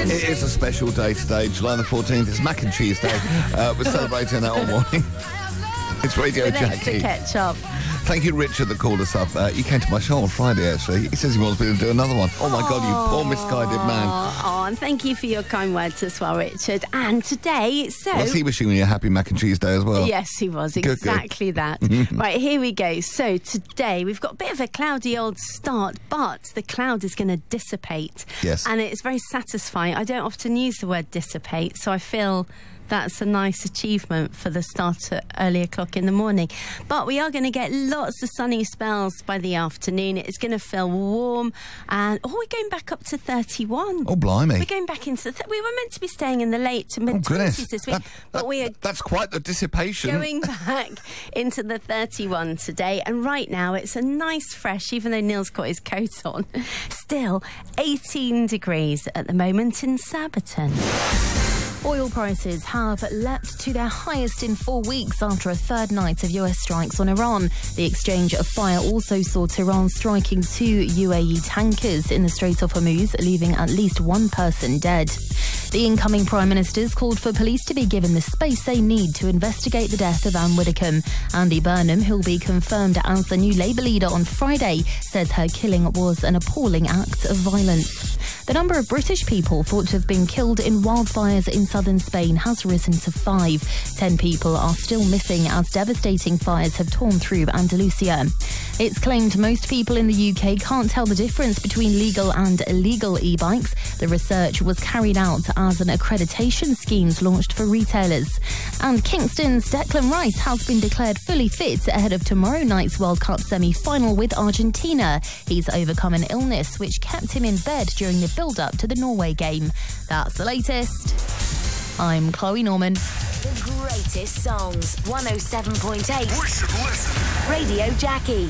It is a special day today, July the 14th. It's Mac and Cheese Day. We're celebrating that all morning. It's Radio With Jackie. extra ketchup. Thank you, Richard, that called us up. He came to my show on Friday, actually. He says he wants me to do another one. Oh, my God, you poor misguided man. Oh, and thank you for your kind words as well, Richard. And today, Was he wishing you a happy Mac and Cheese Day as well? Yes, he was. Exactly that. Right, here we go. So today, we've got a bit of a cloudy old start, but the cloud is going to dissipate. Yes. And it's very satisfying. I don't often use the word dissipate, so I feel that's a nice achievement for the start at early o'clock in the morning. But we are going to get lots of sunny spells by the afternoon. It's going to feel warm. And, we're going back up to 31. Oh, blimey. We're going back into... we were meant to be staying in the late to mid-20s this week. But we are... That's quite the dissipation. Going back into the 31 today. And right now, it's a nice fresh, even though Neil's got his coat on, still 18 degrees at the moment in Surbiton. Oil prices have leapt to their highest in 4 weeks after a third night of US strikes on Iran. The exchange of fire also saw Tehran striking 2 UAE tankers in the Strait of Hormuz, leaving at least one person dead. The incoming Prime Minister's called for police to be given the space they need to investigate the death of Anne Widdecombe. Andy Burnham, who'll be confirmed as the new Labour leader on Friday, says her killing was an appalling act of violence. The number of British people thought to have been killed in wildfires in southern Spain has risen to 5. 10 people are still missing as devastating fires have torn through Andalusia. It's claimed most people in the UK can't tell the difference between legal and illegal e-bikes. The research was carried out as an accreditation schemes launched for retailers. And Kingston's Declan Rice has been declared fully fit ahead of tomorrow night's World Cup semi-final with Argentina. He's overcome an illness which kept him in bed during the build-up to the Norway game. That's the latest. I'm Chloe Norman. The greatest songs, 107.8. Radio Jackie.